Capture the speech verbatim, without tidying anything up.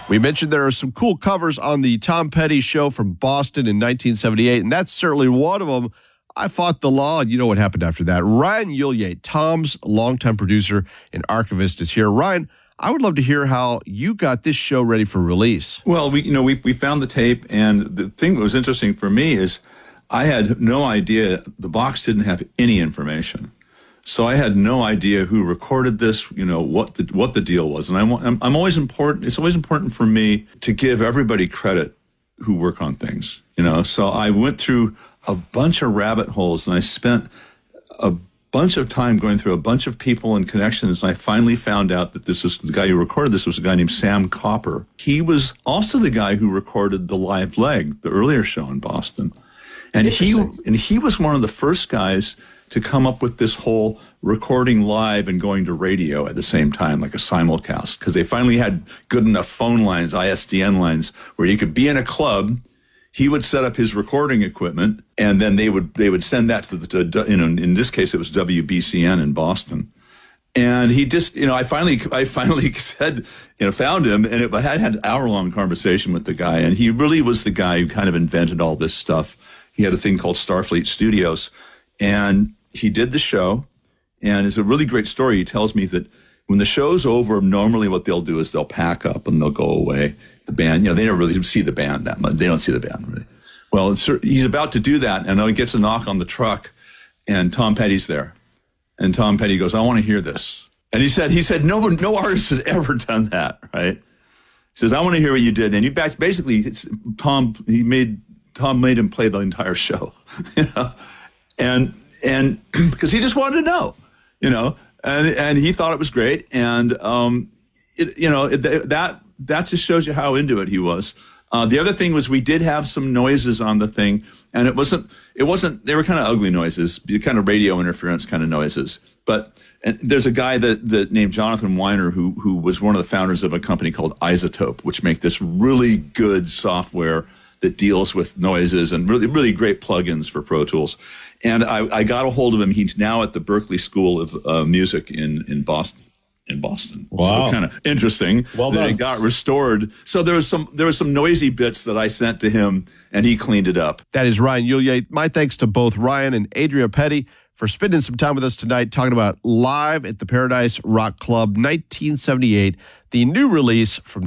We mentioned there are some cool covers on the Tom Petty show from Boston in nineteen seventy-eight, and that's certainly one of them. I Fought the Law, and you know what happened after that. Ryan Ulyate, Tom's longtime producer and archivist, is here. Ryan, I would love to hear how you got this show ready for release. Well, we you know we we found the tape, and the thing that was interesting for me is I had no idea. The box didn't have any information, so I had no idea who recorded this. You know what the what the deal was, and I'm I'm, I'm always important. It's always important for me to give everybody credit who work on things. You know, so I went through a bunch of rabbit holes, and I spent a bunch of time going through a bunch of people and connections, and I finally found out that this was the guy who recorded this was a guy named Sam Copper. He was also the guy who recorded the Live Leg, the earlier show in Boston. And he and he was one of the first guys to come up with this whole recording live and going to radio at the same time, like a simulcast, because they finally had good enough phone lines, I S D N lines, where you could be in a club. He would set up his recording equipment, and then they would they would send that to the, to, you know, in this case, it was W B C N in Boston. And he just, you know, I finally, I finally said, you know, found him, and it, I had, had an hour-long conversation with the guy, and he really was the guy who kind of invented all this stuff. He had a thing called Starfleet Studios, and he did the show, and it's a really great story. He tells me that when the show's over, normally what they'll do is they'll pack up and they'll go away. The band, you know, they never really see the band that much. They don't see the band really. Well, it's, he's about to do that, and he gets a knock on the truck, and Tom Petty's there. And Tom Petty goes, "I want to hear this." And he said, he said, no one, no artist has ever done that, right? He says, "I want to hear what you did." And he back, basically, it's, Tom, he made, Tom made him play the entire show, you know, and, and because he just wanted to know, you know, and, and he thought it was great. And, um, it, you know, it, that, that just shows you how into it he was. Uh, the other thing was we did have some noises on the thing, and it wasn't, it wasn't, they were kind of ugly noises, kind of radio interference kind of noises. But and there's a guy that, that named Jonathan Weiner who, who was one of the founders of a company called Isotope, which make this really good software that deals with noises and really, really great plugins for Pro Tools. And I, I got a hold of him. He's now at the Berklee School of uh, Music in, in Boston. in Boston. Wow. So kind of interesting well that done. it got restored. So there was some there was some noisy bits that I sent to him, and he cleaned it up. That is Ryan Ulyate. My thanks to both Ryan and Adria Petty for spending some time with us tonight talking about Live at the Paradise Rock Club nineteen seventy-eight, the new release from